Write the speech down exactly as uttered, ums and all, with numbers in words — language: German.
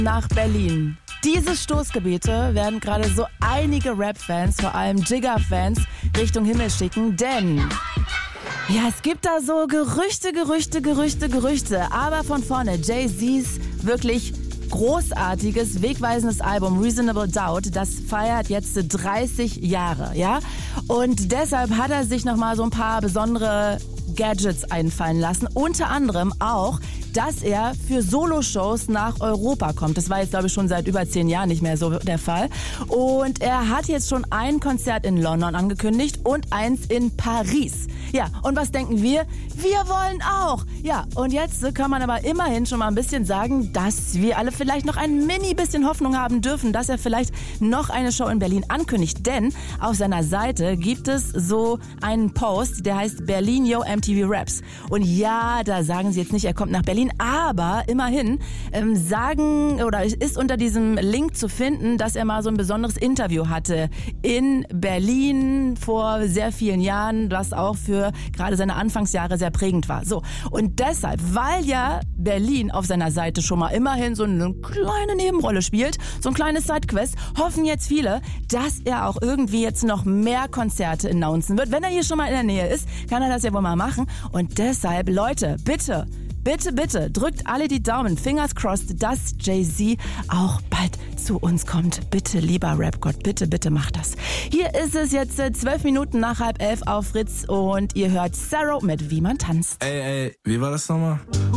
nach Berlin. Diese Stoßgebete werden gerade so einige Rap-Fans, vor allem Jigga-Fans, Richtung Himmel schicken, denn ja, es gibt da so Gerüchte, Gerüchte, Gerüchte, Gerüchte, aber von vorne Jay-Z's wirklich großartiges, wegweisendes Album Reasonable Doubt, das feiert jetzt dreißig Jahre, ja? Und deshalb hat er sich nochmal so ein paar besondere Gadgets einfallen lassen, unter anderem auch, dass er für Soloshows nach Europa kommt. Das war jetzt, glaube ich, schon seit über zehn Jahren nicht mehr so der Fall. Und er hat jetzt schon ein Konzert in London angekündigt und eins in Paris. Ja, und was denken wir? Wir wollen auch. Ja, und jetzt kann man aber immerhin schon mal ein bisschen sagen, dass wir alle vielleicht noch ein mini bisschen Hoffnung haben dürfen, dass er vielleicht noch eine Show in Berlin ankündigt. Denn auf seiner Seite gibt es so einen Post, der heißt Berlin Yo M T V Raps. Und ja, da sagen sie jetzt nicht, er kommt nach Berlin, aber immerhin ähm, sagen oder ist unter diesem Link zu finden, dass er mal so ein besonderes Interview hatte in Berlin vor sehr vielen Jahren, was auch für gerade seine Anfangsjahre sehr prägend war. So, und deshalb, weil ja Berlin auf seiner Seite schon mal immerhin so eine kleine Nebenrolle spielt, so ein kleines Sidequest, hoffen jetzt viele, dass er auch irgendwie jetzt noch mehr Konzerte announcen wird. Wenn er hier schon mal in der Nähe ist, kann er das ja wohl mal machen. Und deshalb, Leute, bitte, bitte, bitte, drückt alle die Daumen, fingers crossed, dass Jay-Z auch bald zu uns kommt. Bitte, lieber Rapgott, bitte, bitte macht das. Hier ist es jetzt äh, zwölf Minuten nach halb elf auf Fritz und ihr hört Sarah mit Wie man tanzt. Ey, ey, wie war das nochmal?